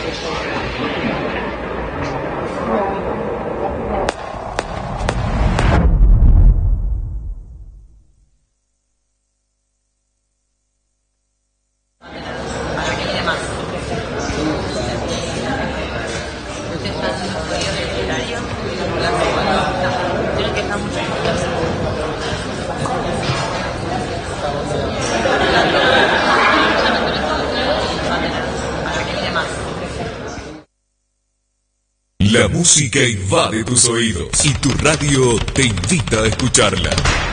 La música invade tus oídos y tu radio te invita a escucharla.